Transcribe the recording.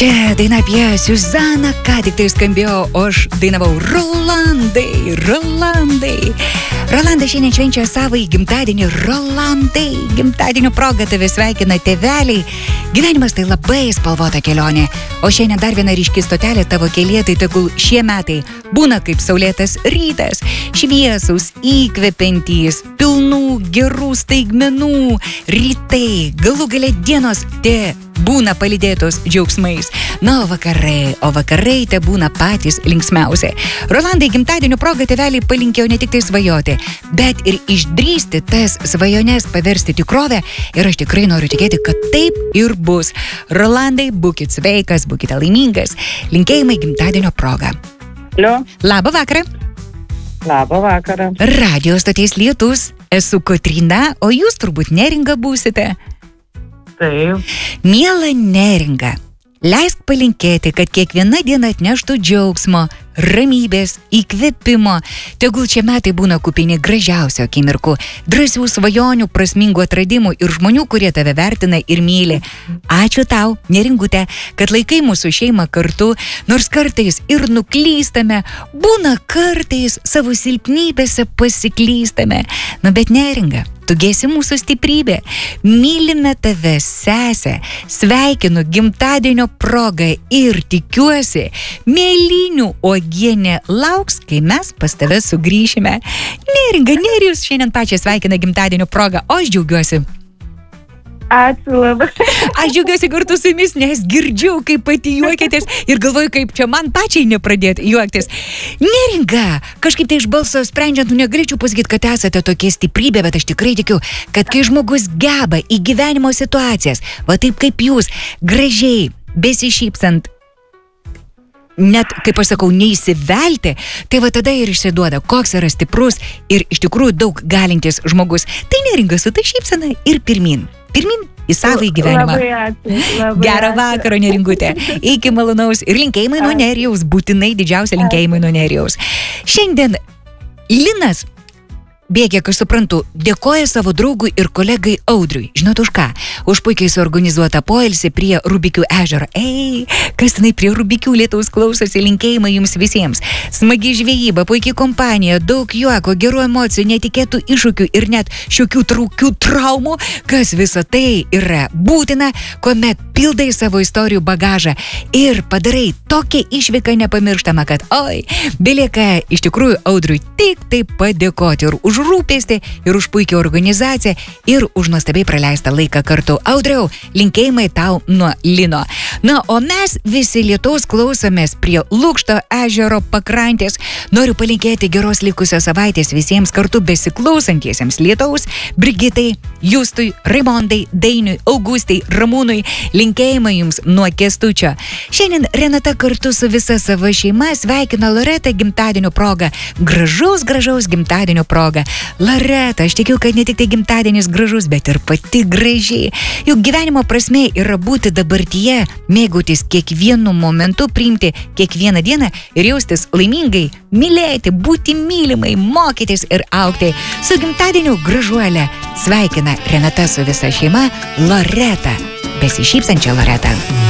Čia daina apie Suzaną, ką tik tai skambėjo, o aš dainavau Rolandai. Rolandas šiandien švenčia savo gimtadienį. Rolandai, gimtadienio proga tave sveikina tėveliai. Gyvenimas tai labai spalvota kelionė, o šiandien dar viena ryški stotelė tavo kelyje, tai tegul šie metai būna kaip saulėtas rytas, šviesūs, įkvepiantys, pilnų gerų staigmenų rytai, galų gale dienos te būna palydėtos džiaugsmais. Na, o vakarai te būna patys linksmiausi. Rolandai, gimtadienio proga tėveliai palinkėjo ne tik tai svajoti, bet ir išdrįsti tas svajones paversti tikrovę, ir aš tikrai noriu tikėti, kad taip ir bus. Rolandai, būkit sveikas, būkite laimingas. Linkėjimai gimtadienio proga. Alio. Labą vakarą. Labą vakarą. Radio stoties Lietus. Esu Kotryna, o jūs turbūt Neringa būsite. Taip. Miela Neringa, leisk palinkėti, kad kiekviena diena atneštų džiaugsmo, ramybės, įkvėpimo. Tegul šie metai būna kupini gražiausio akimirkų, drąsių svajonių, prasmingų atradimų ir žmonių, kurie tave vertina ir myli. Ačiū tau, Neringute, kad laikai mūsų šeimą kartu, nors kartais ir nuklystame, būna kartais savo silpnybėse pasiklystame. Na, bet Neringa, tu esi mūsų stiprybė. Mylime tave, sesę. Sveikinu gimtadienio progą ir tikiuosi, mėlynių uogienė lauks, kai mes pas tave sugrįšime. Neringa, Nerijus šiandien pačią sveikina gimtadienio progą, o aš džiaugiuosi. Ačiū labai. Aš džiaugiuosi kartu su jumis, nes girdžiu, kaip pati juokėtės ir galvoju, kaip čia man pačiai nepradėti juoktis. Neringa, kažkaip tai iš balso sprendžiant, negalėčiau pasakyti, kad esate tokie stiprybė, bet aš tikrai tikiu, kad kai žmogus geba į gyvenimo situacijas, va taip kaip jūs, gražiai, besišypsant, net, kaip aš sakau, neįsivelti, tai va tada ir išsiduoda, koks yra stiprus ir iš tikrųjų daug galintis žmogus. Tai Neringa, su ta šypsena ir pirmin į savo gyvenimą. Labai ačiū. Gerą vakarą, Neringute. Iki malonaus ir linkėjimai nuo Nerijaus, būtinai didžiausia linkėjimai nuo Nerijaus. Šiandien Linas, kiek aš suprantu, dėkoja savo draugui ir kolegai Audriui. Žinot už ką? Už puikiai suorganizuotą poilsį prie Rubikių ežero. Ei, kas tenai prie Rubikių Lietaus klausosi, linkėjimai jums visiems. Smagi žvejyba, puikiai kompanija, daug juoko, gerų emocijų, netikėtų iššūkių ir net šiokių traumų, kas visa tai yra būtina, kuomet pildai savo istorijų bagažą ir padarai tokią išvyką nepamirštamą, kad belieka iš tikrųjų Audriui tik taip padėkoti ir už rūpestį, ir už puikią organizaciją, ir už nuostabiai praleistą laiką kartu. Audriau, linkėjimai tau nuo Lino. Na, o mes visi Lietaus klausomės prie Lukšto ežero pakrantės. Noriu palinkėti geros likusios savaitės visiems kartu besiklausantiesiems Lietaus, Brigitai, Justui, Raimondai, Dainiui, Augustai, Ramūnui. Linkėjimai jums nuo Kęstučio. Šiandien Renata kartu su visa savo šeima sveikina Loretą gimtadienio progą. Gražaus gimtadienio progą. Loreta, aš tikiu, kad ne tik tai gimtadienis gražus, bet ir pati gražiai. Juk gyvenimo prasmė yra būti dabartyje, mėgautis kiekvienu momentu, priimti kiekvieną dieną ir jaustis laimingai, mylėti, būti mylimai, mokytis ir augti. Su gimtadieniu gražuolė sveikina Renata su visa šeima, Loreta. Besišypsančia Loreta.